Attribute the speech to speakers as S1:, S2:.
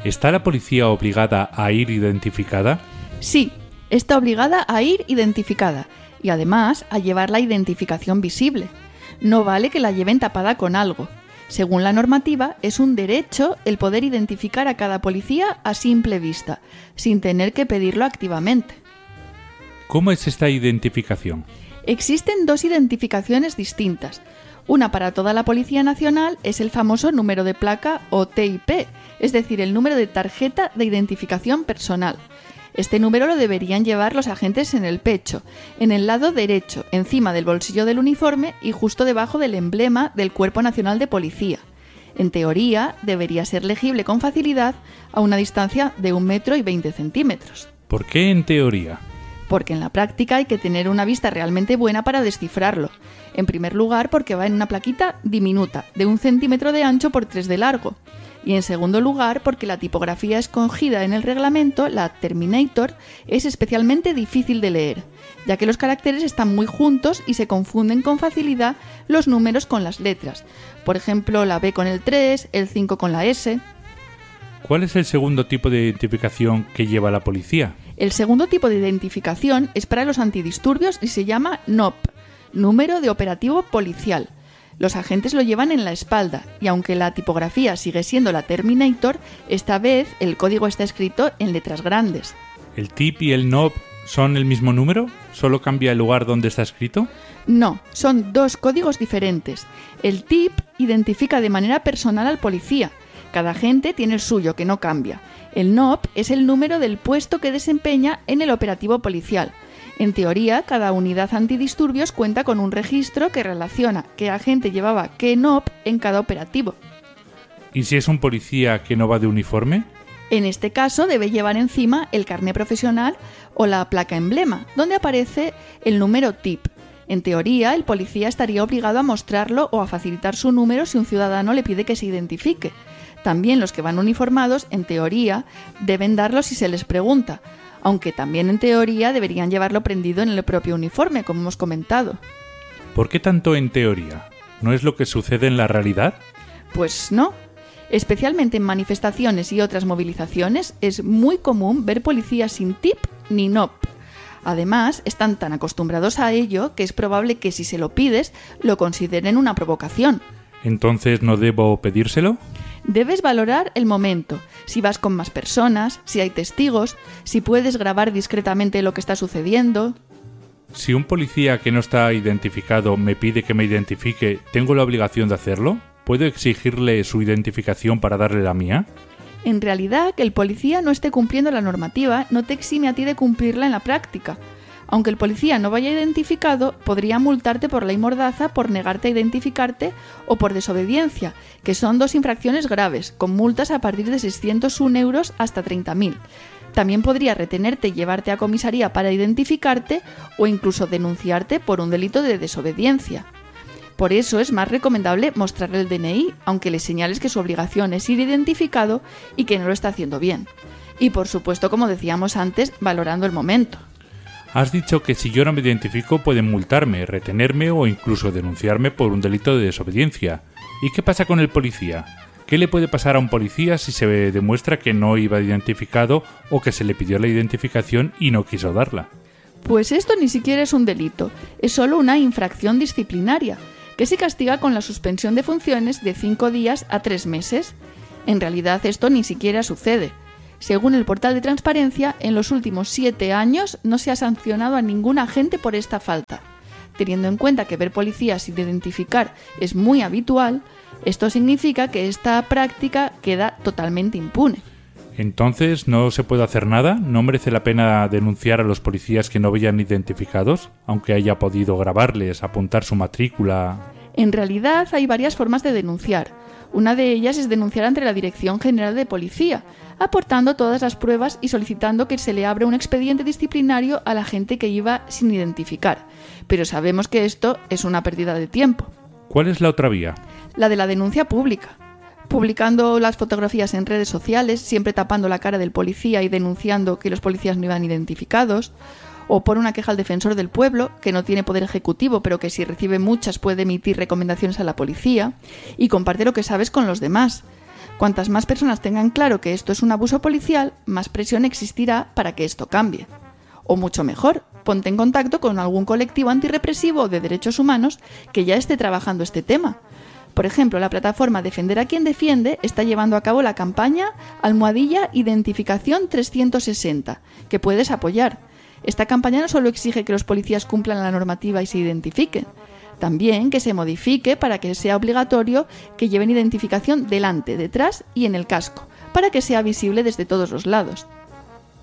S1: ¿Está la policía obligada a ir identificada?
S2: Sí, está obligada a ir identificada y además a llevar la identificación visible. No vale que la lleven tapada con algo. Según la normativa, es un derecho el poder identificar a cada policía a simple vista, sin tener que pedirlo activamente.
S1: ¿Cómo es esta identificación?
S2: Existen dos identificaciones distintas. Una para toda la Policía Nacional es el famoso número de placa o TIP, es decir, el número de tarjeta de identificación personal. Este número lo deberían llevar los agentes en el pecho, en el lado derecho, encima del bolsillo del uniforme y justo debajo del emblema del Cuerpo Nacional de Policía. En teoría, debería ser legible con facilidad a una distancia de 1,20 m.
S1: ¿Por qué en teoría?
S2: Porque en la práctica hay que tener una vista realmente buena para descifrarlo. En primer lugar, porque va en una plaquita diminuta, de 1 centímetro de ancho por 3 de largo. Y en segundo lugar, porque la tipografía escogida en el reglamento, la Terminator, es especialmente difícil de leer, ya que los caracteres están muy juntos y se confunden con facilidad los números con las letras. Por ejemplo, la B con el 3, el 5 con la S.
S1: ¿Cuál es el segundo tipo de identificación que lleva la policía?
S2: El segundo tipo de identificación es para los antidisturbios y se llama NOP, número de operativo policial. Los agentes lo llevan en la espalda y aunque la tipografía sigue siendo la Terminator, esta vez el código está escrito en letras grandes.
S1: ¿El TIP y el NOP son el mismo número? ¿Solo cambia el lugar donde está escrito?
S2: No, son dos códigos diferentes. El TIP identifica de manera personal al policía. Cada agente tiene el suyo, que no cambia. El NOP es el número del puesto que desempeña en el operativo policial. En teoría, cada unidad antidisturbios cuenta con un registro que relaciona qué agente llevaba qué NOP en cada operativo.
S1: ¿Y si es un policía que no va de uniforme?
S2: En este caso debe llevar encima el carné profesional o la placa emblema, donde aparece el número TIP. En teoría, el policía estaría obligado a mostrarlo o a facilitar su número si un ciudadano le pide que se identifique. También los que van uniformados, en teoría, deben darlo si se les pregunta, aunque también en teoría deberían llevarlo prendido en el propio uniforme, como hemos comentado.
S1: ¿Por qué tanto en teoría? ¿No es lo que sucede en la realidad?
S2: Pues no. Especialmente en manifestaciones y otras movilizaciones es muy común ver policías sin TIP ni NOP. Además, están tan acostumbrados a ello que es probable que si se lo pides lo consideren una provocación.
S1: ¿Entonces no debo pedírselo?
S2: Debes valorar el momento, si vas con más personas, si hay testigos, si puedes grabar discretamente lo que está sucediendo.
S1: Si un policía que no está identificado me pide que me identifique, ¿tengo la obligación de hacerlo? ¿Puedo exigirle su identificación para darle la mía?
S2: En realidad, que el policía no esté cumpliendo la normativa no te exime a ti de cumplirla en la práctica. Aunque el policía no vaya identificado, podría multarte por ley mordaza por negarte a identificarte o por desobediencia, que son dos infracciones graves, con multas a partir de 601 euros hasta 30.000. También podría retenerte y llevarte a comisaría para identificarte o incluso denunciarte por un delito de desobediencia. Por eso es más recomendable mostrarle el DNI, aunque le señales que su obligación es ir identificado y que no lo está haciendo bien. Y por supuesto, como decíamos antes, valorando el momento.
S1: Has dicho que si yo no me identifico pueden multarme, retenerme o incluso denunciarme por un delito de desobediencia. ¿Y qué pasa con el policía? ¿Qué le puede pasar a un policía si se demuestra que no iba identificado o que se le pidió la identificación y no quiso darla?
S2: Pues esto ni siquiera es un delito, es solo una infracción disciplinaria, que se castiga con la suspensión de funciones de 5 días a 3 meses. En realidad esto ni siquiera sucede. Según el portal de transparencia, en los últimos 7 años no se ha sancionado a ningún agente por esta falta. Teniendo en cuenta que ver policías sin identificar es muy habitual, esto significa que esta práctica queda totalmente impune.
S1: Entonces, ¿no se puede hacer nada? ¿No merece la pena denunciar a los policías que no vayan identificados, aunque haya podido grabarles, apuntar su matrícula?
S2: En realidad hay varias formas de denunciar. Una de ellas es denunciar ante la Dirección General de Policía, aportando todas las pruebas y solicitando que se le abra un expediente disciplinario a la gente que iba sin identificar. Pero sabemos que esto es una pérdida de tiempo.
S1: ¿Cuál es la otra vía?
S2: La de la denuncia pública. Publicando las fotografías en redes sociales, siempre tapando la cara del policía y denunciando que los policías no iban identificados, o por una queja al defensor del pueblo, que no tiene poder ejecutivo, pero que si recibe muchas puede emitir recomendaciones a la policía, y comparte lo que sabes con los demás. Cuantas más personas tengan claro que esto es un abuso policial, más presión existirá para que esto cambie. O mucho mejor, ponte en contacto con algún colectivo antirrepresivo o de derechos humanos que ya esté trabajando este tema. Por ejemplo, la plataforma Defender a quien defiende está llevando a cabo la campaña #Identificación 360, que puedes apoyar. Esta campaña no solo exige que los policías cumplan la normativa y se identifiquen, también que se modifique para que sea obligatorio que lleven identificación delante, detrás y en el casco, para que sea visible desde todos los lados.